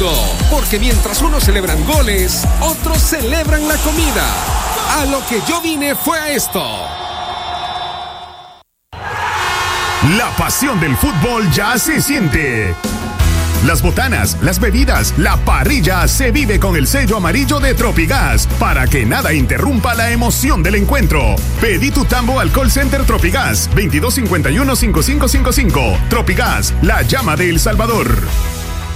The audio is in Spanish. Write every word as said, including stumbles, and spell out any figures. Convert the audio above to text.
mundo, porque mientras unos celebran goles, otros celebran la comida. A lo que yo vine fue a esto. La pasión del fútbol ya se siente. Las botanas, las bebidas, la parrilla se vive con el sello amarillo de Tropigas para que nada interrumpa la emoción del encuentro. Pedí tu tambo al call center Tropigas veintidós cincuenta y uno cincuenta y cinco cincuenta y cinco. Tropigas, la llama de El Salvador.